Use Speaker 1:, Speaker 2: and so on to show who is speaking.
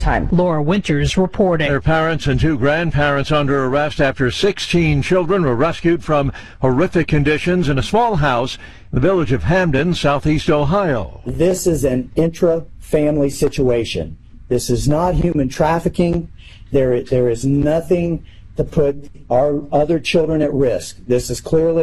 Speaker 1: time. Laura Winters reporting.
Speaker 2: Their parents and 2 grandparents under arrest after 16 children were rescued from horrific conditions in a small house in the village of Hamden, southeast Ohio.
Speaker 3: This is an intra-family situation. This is not human trafficking. There is nothing to put our other children at risk. This is clearly